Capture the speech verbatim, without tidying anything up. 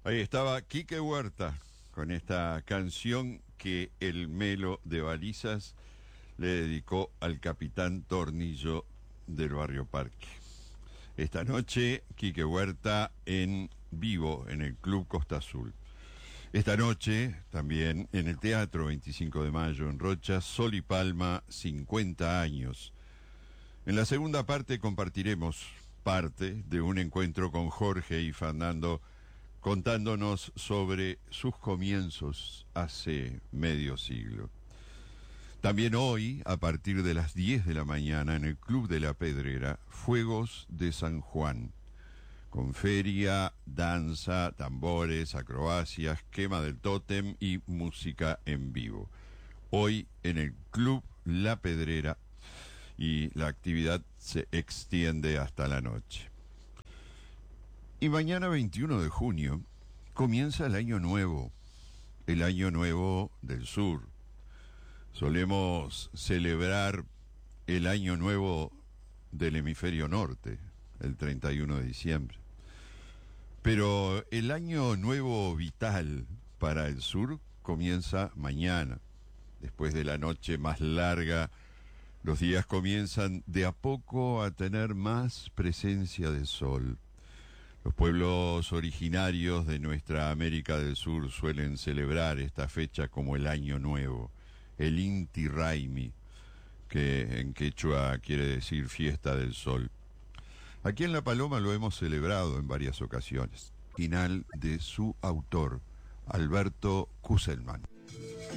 Ahí estaba Quique Huerta con esta canción que el Melo de Balizas le dedicó al capitán Tornillo del Barrio Parque. Esta noche, Quique Huerta en vivo en el Club Costa Azul. Esta noche, también en el Teatro veinticinco de mayo en Rocha, Sol y Palma, cincuenta años. En la segunda parte compartiremos parte de un encuentro con Jorge y Fernando contándonos sobre sus comienzos hace medio siglo. También hoy, a partir de las diez de la mañana, en el Club de la Pedrera, Fuegos de San Juan, con feria, danza, tambores, acrobacias, quema del tótem y música en vivo. Hoy en el Club La Pedrera, y la actividad se extiende hasta la noche. Y mañana veintiuno de junio comienza el Año Nuevo, el Año Nuevo del Sur. Solemos celebrar el Año Nuevo del Hemisferio Norte, el treinta y uno de diciembre. Pero el Año Nuevo vital para el Sur comienza mañana. Después de la noche más larga, los días comienzan de a poco a tener más presencia de sol. Los pueblos originarios de nuestra América del Sur suelen celebrar esta fecha como el Año Nuevo, el Inti Raymi, que en quechua quiere decir fiesta del sol. Aquí en La Paloma lo hemos celebrado en varias ocasiones. Final de su autor, Alberto Kusselman.